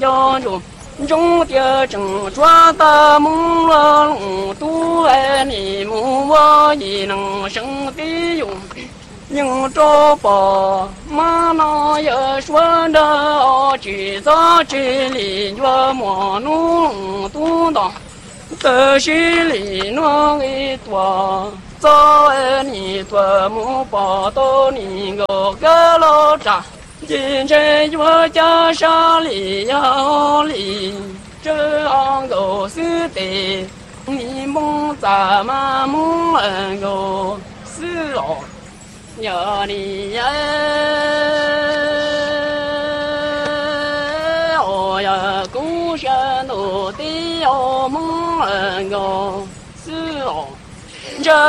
要中中的正抓的梦了龙都爱你母我也能生的用。宁找把妈那也说的去在这里我莫弄多当，这是里那个多，在你多么把到你个个老家，今天我家上里要里，这样个是的，你梦怎么梦个是哦。呀你呀。